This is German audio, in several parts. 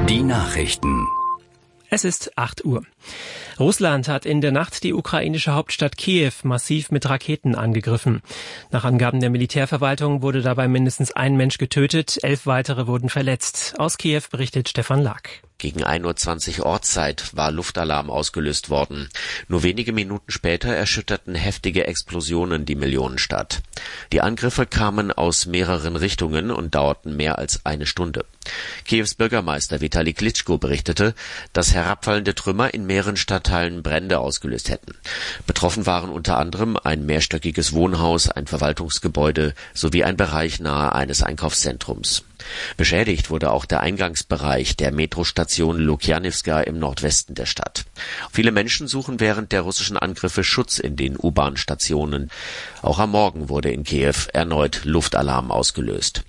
Die Nachrichten. Es ist 8 Uhr. Russland hat in der Nacht die ukrainische Hauptstadt Kiew massiv mit Raketen angegriffen. Nach Angaben der Militärverwaltung wurde dabei mindestens ein Mensch getötet, 11 weitere wurden verletzt. Aus Kiew berichtet Stefan Lack. Gegen 1:20 Uhr Ortszeit war Luftalarm ausgelöst worden. Nur wenige Minuten später erschütterten heftige Explosionen die Millionenstadt. Die Angriffe kamen aus mehreren Richtungen und dauerten mehr als eine Stunde. Kiews Bürgermeister Vitali Klitschko berichtete, dass herabfallende Trümmer in mehreren Stadtteilen Brände ausgelöst hätten. Betroffen waren unter anderem ein mehrstöckiges Wohnhaus, ein Verwaltungsgebäude sowie ein Bereich nahe eines Einkaufszentrums. Beschädigt wurde auch der Eingangsbereich der Metrostation Lukjanivska im Nordwesten der Stadt. Viele Menschen suchen während der russischen Angriffe Schutz in den U-Bahn-Stationen. Auch am Morgen wurde in Kiew erneut Luftalarm ausgelöst.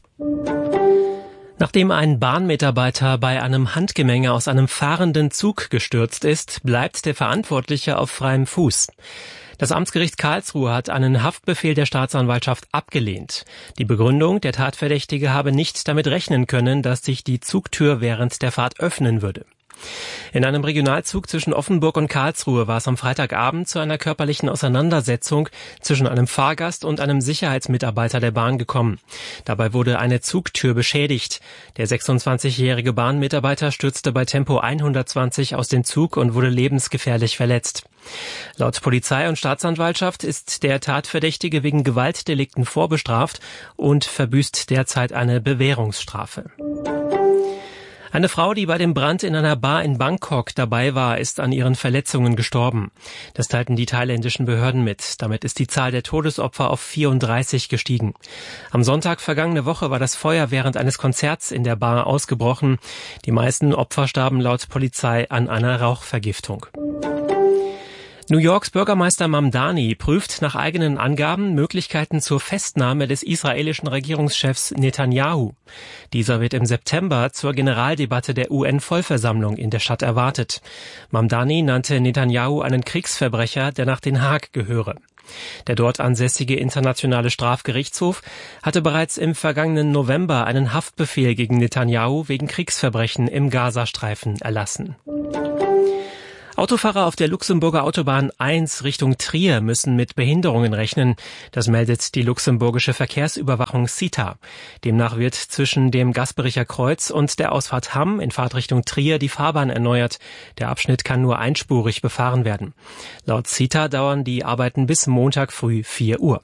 Nachdem ein Bahnmitarbeiter bei einem Handgemenge aus einem fahrenden Zug gestürzt ist, bleibt der Verantwortliche auf freiem Fuß. Das Amtsgericht Karlsruhe hat einen Haftbefehl der Staatsanwaltschaft abgelehnt. Die Begründung, der Tatverdächtige habe nicht damit rechnen können, dass sich die Zugtür während der Fahrt öffnen würde. In einem Regionalzug zwischen Offenburg und Karlsruhe war es am Freitagabend zu einer körperlichen Auseinandersetzung zwischen einem Fahrgast und einem Sicherheitsmitarbeiter der Bahn gekommen. Dabei wurde eine Zugtür beschädigt. Der 26-jährige Bahnmitarbeiter stürzte bei Tempo 120 aus dem Zug und wurde lebensgefährlich verletzt. Laut Polizei und Staatsanwaltschaft ist der Tatverdächtige wegen Gewaltdelikten vorbestraft und verbüßt derzeit eine Bewährungsstrafe. Eine Frau, die bei dem Brand in einer Bar in Bangkok dabei war, ist an ihren Verletzungen gestorben. Das teilten die thailändischen Behörden mit. Damit ist die Zahl der Todesopfer auf 34 gestiegen. Am Sonntag vergangene Woche war das Feuer während eines Konzerts in der Bar ausgebrochen. Die meisten Opfer starben laut Polizei an einer Rauchvergiftung. New Yorks Bürgermeister Mamdani prüft nach eigenen Angaben Möglichkeiten zur Festnahme des israelischen Regierungschefs Netanyahu. Dieser wird im September zur Generaldebatte der UN-Vollversammlung in der Stadt erwartet. Mamdani nannte Netanyahu einen Kriegsverbrecher, der nach Den Haag gehöre. Der dort ansässige internationale Strafgerichtshof hatte bereits im vergangenen November einen Haftbefehl gegen Netanyahu wegen Kriegsverbrechen im Gazastreifen erlassen. Autofahrer auf der Luxemburger Autobahn 1 Richtung Trier müssen mit Behinderungen rechnen. Das meldet die luxemburgische Verkehrsüberwachung SITA. Demnach wird zwischen dem Gaspericher Kreuz und der Ausfahrt Hamm in Fahrtrichtung Trier die Fahrbahn erneuert. Der Abschnitt kann nur einspurig befahren werden. Laut SITA dauern die Arbeiten bis Montag früh 4 Uhr.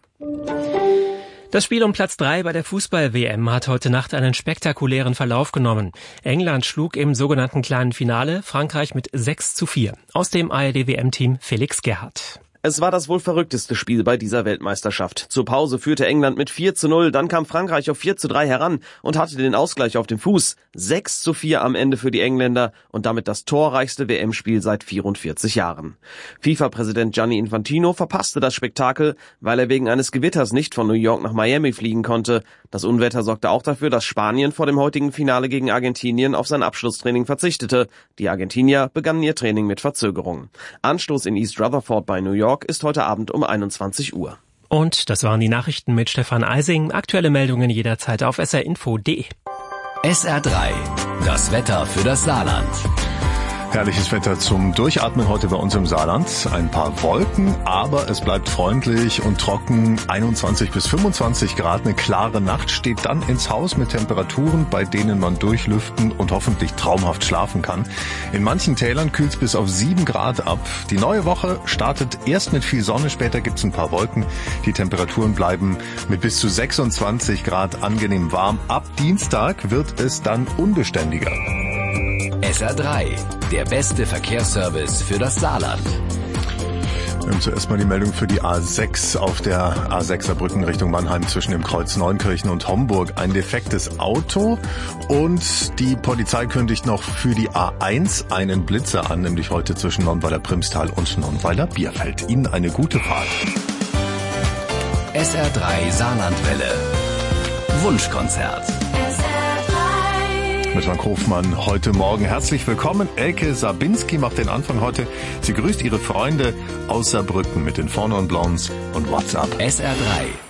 Das Spiel um Platz 3 bei der Fußball-WM hat heute Nacht einen spektakulären Verlauf genommen. England schlug im sogenannten kleinen Finale Frankreich mit 6:4. Aus dem ARD-WM-Team Felix Gerhardt. Es war das wohl verrückteste Spiel bei dieser Weltmeisterschaft. Zur Pause führte England mit 4:0, dann kam Frankreich auf 4:3 heran und hatte den Ausgleich auf dem Fuß. 6:4 am Ende für die Engländer und damit das torreichste WM-Spiel seit 44 Jahren. FIFA-Präsident Gianni Infantino verpasste das Spektakel, weil er wegen eines Gewitters nicht von New York nach Miami fliegen konnte. Das Unwetter sorgte auch dafür, dass Spanien vor dem heutigen Finale gegen Argentinien auf sein Abschlusstraining verzichtete. Die Argentinier begannen ihr Training mit Verzögerung. Anstoß in East Rutherford bei New York ist heute Abend um 21 Uhr. Und das waren die Nachrichten mit Stefan Eising. Aktuelle Meldungen jederzeit auf srinfo.de. SR3, das Wetter für das Saarland. Herrliches Wetter zum Durchatmen heute bei uns im Saarland. Ein paar Wolken, aber es bleibt freundlich und trocken. 21 bis 25 Grad. Eine klare Nacht steht dann ins Haus mit Temperaturen, bei denen man durchlüften und hoffentlich traumhaft schlafen kann. In manchen Tälern kühlt es bis auf 7 Grad ab. Die neue Woche startet erst mit viel Sonne, später gibt es ein paar Wolken. Die Temperaturen bleiben mit bis zu 26 Grad angenehm warm. Ab Dienstag wird es dann unbeständiger. SR3, der beste Verkehrsservice für das Saarland. Wir haben zuerst mal die Meldung für die A6 auf der A6 Saarbrücken Richtung Mannheim zwischen dem Kreuz Neunkirchen und Homburg. Ein defektes Auto und die Polizei kündigt noch für die A1 einen Blitzer an, nämlich heute zwischen Nonnweiler-Primstal und Nonnweiler-Bierfeld. Ihnen eine gute Fahrt. SR3 Saarlandwelle. Wunschkonzert. Mit Frank Hofmann heute Morgen. Herzlich willkommen. Elke Sabinski macht den Anfang heute. Sie grüßt ihre Freunde aus Saarbrücken mit den Four Non Blondes und WhatsApp. SR3